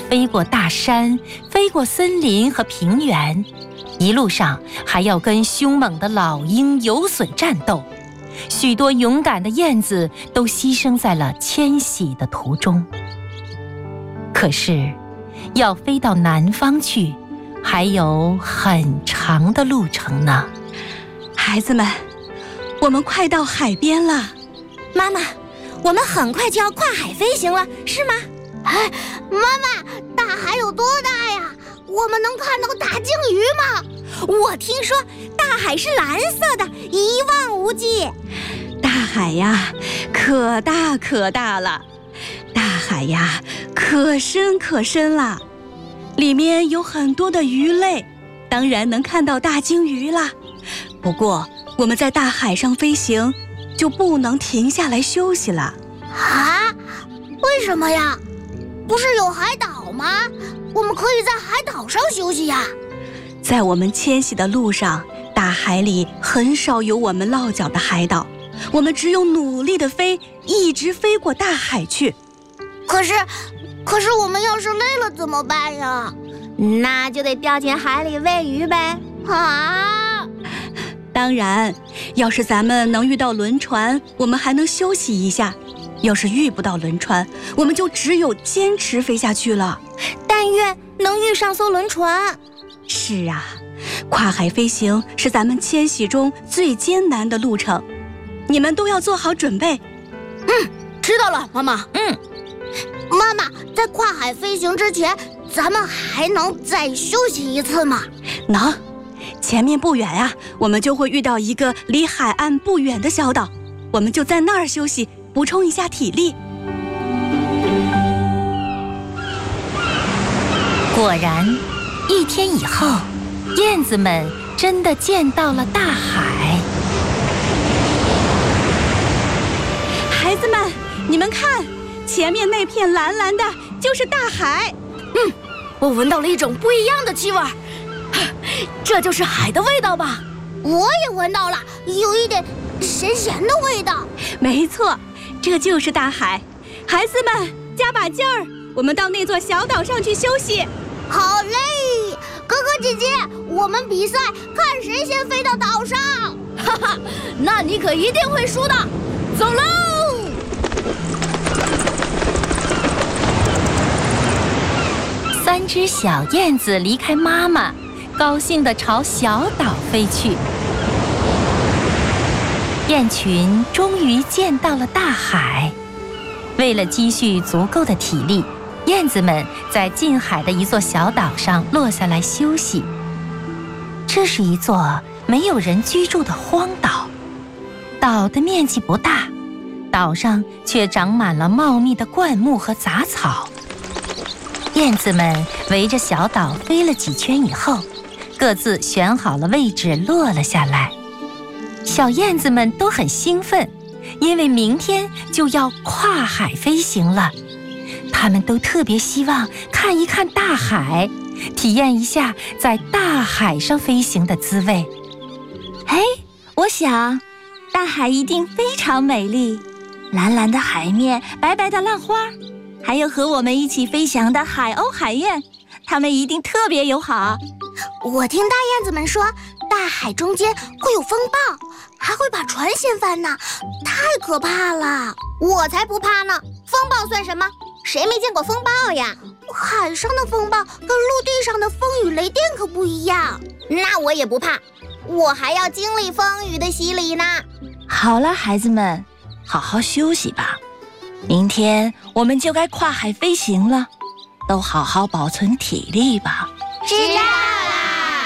飞过大山，飞过森林和平原，一路上还要跟凶猛的老鹰有隼战斗。许多勇敢的燕子都牺牲在了迁徙的途中。可是，要飞到南方去，还有很长的路程呢。 孩子们，我们快到海边了。 妈妈，我们很快就要跨海飞行了，是吗？ 哎，妈妈，大海有多大呀？我们能看到大鲸鱼吗？ 我听说大海是蓝色的，一望无际。 大海呀，可大可大了；大海呀，可深可深了。里面有很多的鱼类，当然能看到大鲸鱼啦。不过，我们在大海上飞行，就不能停下来休息了。 啊？为什么呀？不是有海岛吗？我们可以在海岛上休息呀。 在我们迁徙的路上，大海里很少有我们落脚的海岛，我们只有努力地飞，一直飞过大海去。 可是我们要是累了怎么办呀？ 那就得掉进海里喂鱼呗。 啊！ 当然，要是咱们能遇到轮船，我们还能休息一下；要是遇不到轮船，我们就只有坚持飞下去了。 但愿能遇上艘轮船。 是啊，跨海飞行是咱们迁徙中最艰难的路程，你们都要做好准备。 知道了，妈妈。妈妈，在跨海飞行之前，咱们还能再休息一次吗？ 能，前面不远呀，我们就会遇到一个离海岸不远的小岛，我们就在那儿休息，补充一下体力。 果然，1天以后，燕子们真的见到了大海。 孩子们，你们看，前面那片蓝蓝的就是大海。 我闻到了一种不一样的气味，这就是海的味道吧？ 我也闻到了，有一点咸咸的味道。 没错，这就是大海。孩子们，加把劲儿，我们到那座小岛上去休息。 好嘞，哥哥姐姐，我们比赛，看谁先飞到岛上。 哈哈，那你可一定会输的。走喽 ！3只小燕子离开妈妈，高兴地朝小岛飞去。燕群终于见到了大海。为了积蓄足够的体力，燕子们在近海的一座小岛上落下来休息。这是一座没有人居住的荒岛，岛的面积不大，岛上却长满了茂密的灌木和杂草。燕子们围着小岛飞了几圈以后，各自选好了位置落了下来。小燕子们都很兴奋，因为明天就要跨海飞行了。它们都特别希望看一看大海，体验一下在大海上飞行的滋味。 我想大海一定非常美丽，蓝蓝的海面，白白的浪花，还有和我们一起飞翔的海鸥、海燕，它们一定特别友好。 我听大燕子们说，大海中间会有风暴，还会把船掀翻呢，太可怕了。我才不怕呢，风暴算什么？谁没见过风暴呀？海上的风暴跟陆地上的风雨雷电可不一样。那我也不怕，我还要经历风雨的洗礼呢。 好了，孩子们，好好休息吧。明天我们就该跨海飞行了，都好好保存体力吧。 是啊。